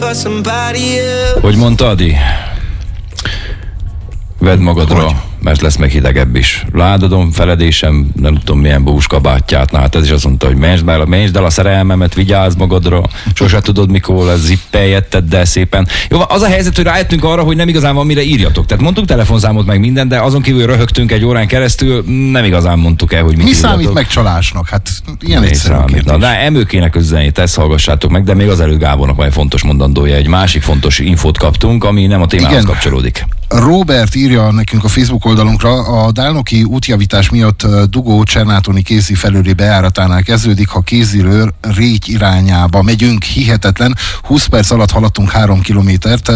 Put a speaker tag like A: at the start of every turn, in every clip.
A: Hogy mondta Adi? Vedd magadra, mert lesz meg hidegebb is. Ládadom, feledésem, nem tudom milyen bús kabátját. Na hát ez is azt mondta, hogy mentsd el a szerelmemet, vigyázz magadra, sose tudod mikor lesz, zippeljettedd el szépen. Jó, az a helyzet, hogy rájöttünk arra, hogy nem igazán van mire írjatok. Tehát mondtunk telefonszámot meg minden, de azon kívül röhögtünk egy órán keresztül, nem igazán mondtuk el, hogy mit írjatok.
B: Mi számít megcsalásnak? Hát ilyen egyszerű kérdés.
A: Na, de emőkének üzenét, ezt hallgassátok meg, de még azelőtt Gábornak van egy fontos mondandója, egy másik fontos infót kaptunk, ami nem a témához kapcsolódik.
B: Robert írja nekünk a Facebook oldalunkra, a Dálnoki útjavítás miatt dugó Csernátoni Kézi felőli bejáratánál kezdődik, ha Kéziről Régy irányába megyünk, hihetetlen, 20 perc alatt haladtunk 3 kilométert,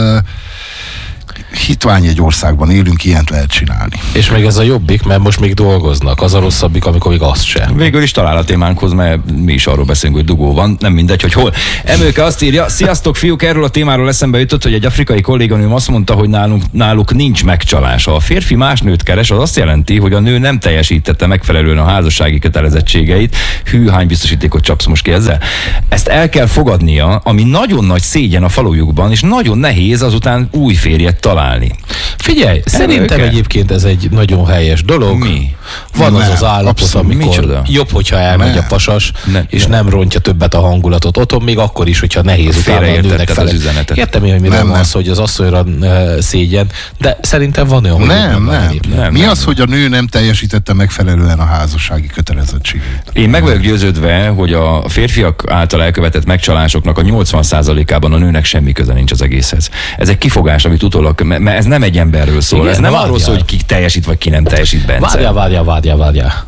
B: hitvány egy országban élünk, ilyent lehet csinálni.
C: És még ez a jobbik, mert most még dolgoznak, az a rosszabbik, amikor még azt sem.
A: Végül is talál a témánkhoz, mert mi is arról beszélünk, hogy dugó van, nem mindegy, hogy hol. Emőke azt írja, sziasztok fiúk, erről a témáról eszembe jutott, hogy egy afrikai kolléganőm azt mondta, hogy náluk nincs megcsalás. Ha a férfi más nőt keres, az azt jelenti, hogy a nő nem teljesítette megfelelően a házassági kötelezettségeit. Hű, hány biztosítékot csapsz most ki ezzel? Ezt el kell fogadnia, ami nagyon nagy szégyen a falujukban, és nagyon nehéz azután új férjet találni.
C: Figyelj, szerintem egyébként ez egy nagyon helyes dolog.
A: Mi?
C: Van az állapot,
A: abszolút,
C: amikor
A: micsoda?
C: jobb, hogyha elmegy a pasas, és nem rontja többet a hangulatot otthon, még akkor is, hogyha nehéz utána a nőnek fele. Értem én, hogy miről van szó, hogy az asszonyra szégyen, de szerintem van olyan, hogy
B: nem. Mi az, hogy a nő nem teljesítette megfelelően a házassági kötelezettségét?
A: Én meg vagyok győződve, hogy a férfiak által elkövetett megcsalásoknak a 80%-ában a nőnek semmi köze nincs az egészhez. Ez egy kifogás, amit utólag, mert ez nem egy emberről szól. Igen, ez nem arról szól, hogy ki teljesít, vagy ki nem teljesít, Bence.
C: Várjál.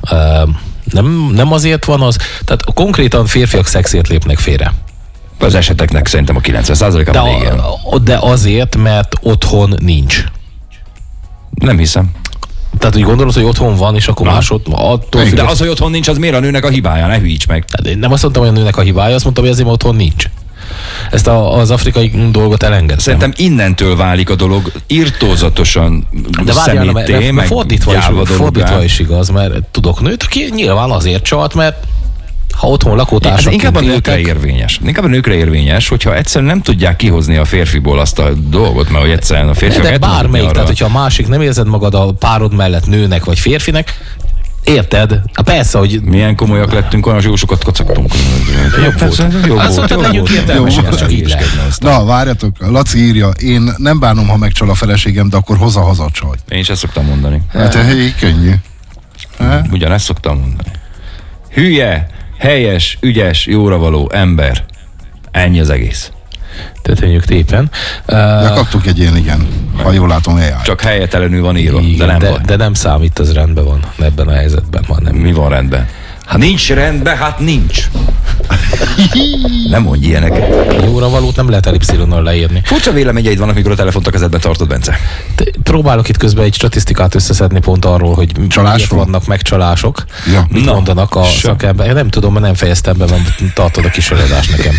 C: Nem azért van az, tehát konkrétan férfiak szexért lépnek félre.
A: Az eseteknek szerintem a 90%-ában igen.
C: De azért, mert otthon nincs.
A: Nem hiszem.
C: Tehát úgy gondolod, hogy otthon van, és akkor másod...
A: De az, hogy otthon nincs, az miért a nőnek a hibája? Ne hülyíts meg.
C: Én nem azt mondtam, hogy a nőnek a hibája, azt mondtam, hogy azért otthon nincs. Ezt az afrikai dolgot elengedtem.
A: Szerintem innentől válik a dolog irtózatosan szemétté, meg
C: fordítva is igaz, mert tudok nőt, aki nyilván azért csalt, mert ha otthon lakótársak...
A: Inkább a nőkre érvényes, hogyha egyszerűen nem tudják kihozni a férfiból azt a dolgot, mert hogy egyszerűen a férfiak...
C: De bármelyik, tehát hogyha a másik nem érzed magad a párod mellett nőnek vagy férfinek, érted? Persze, hogy...
A: Milyen komolyak lettünk, olyan jó sokat kacagtunk.
C: Jobb volt. Azt mondtad, legyünk értelmesek, csak így lehet.
B: Na, várjatok, Laci írja, én nem bánom, ha megcsal a feleségem, de akkor hozza haza a csaj.
A: Én is ezt szoktam mondani.
B: Hát könnyű.
A: Ugyanezt szoktam mondani. Hülye, helyes, ügyes, jóravaló ember. Ennyi az egész.
C: Tetejük tépen.
B: De kaptuk egy ilyen, igen, ha jól látom, eljár.
A: Csak helytelenül van írva,
C: igen,
A: de nem baj.
C: De nem számít, az rendben van. Ebben a helyzetben van. Nem.
A: Mi van rendben? Hát nincs rendben, hát nincs. Nem mondj ilyeneket.
C: Jóra valót nem lehet Y-nal leírni.
A: Furcsa véleményeid vannak, amikor a telefont a kezedben tartod, Bence.
C: Próbálok itt közben egy statisztikát összeszedni pont arról, hogy miért vannak megcsalások.
B: Ja.
C: Mit mondanak a szakember. Nem tudom, mert nem fejeztem be, mert tartod a kisorodást nekem.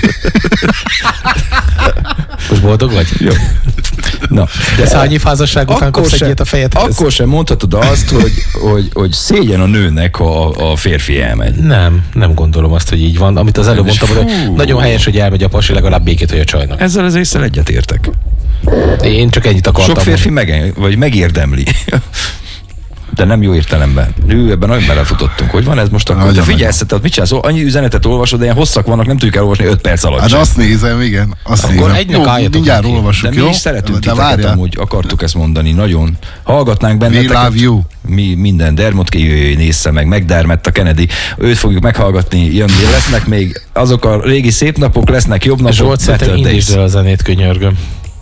C: Most boldog vagy? Jó.
A: Na,
C: de szányi házasság után kapsz egyet a fejedhez?
A: Akkor sem mondhatod azt, hogy szégyen a nőnek, ha a férfi elmegy.
C: Nem gondolom azt, hogy így van. Amit az előbb mondtam, hogy nagyon helyes, hogy elmegy a pasi, legalább békét, hogy a csajnak.
A: Ezzel az észre egyetértek.
C: Én csak ennyit akartam.
A: Sok férfi megérdemli. De nem jó értelemben. Ebben nagyon belefutottunk. Hogy van ez most akkor? Te figyelj, tehát mit csinálsz? Annyi üzenetet olvasod, de ilyen hosszak vannak, nem tudjuk elolvasni 5 perc alatt.
B: Hát azt nézem, igen.
C: Akkor egynek álljatok.
B: Mindjárt olvasjuk,
A: de mi is szeretünk titeket, amúgy akartuk ezt mondani. Nagyon hallgatnánk benneteket.
B: We love you.
A: Mi minden. Dermot nézze meg, McDermott a Kennedy. Őt fogjuk meghallgatni, jönni. Lesznek még azok a régi szép napok, lesznek jobb napok.
C: Zsolt, szerintem indítsd el a zenét, könyörgöm.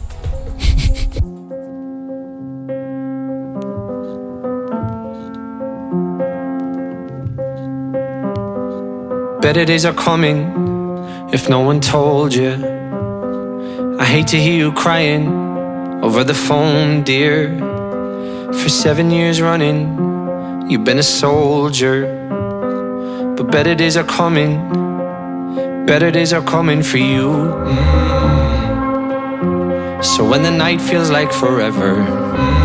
D: Better days are coming if no one told you. I hate to hear you crying over the phone, dear. For 7 years running, you've been a soldier. But better days are coming, better days are coming for you. So when the night feels like forever,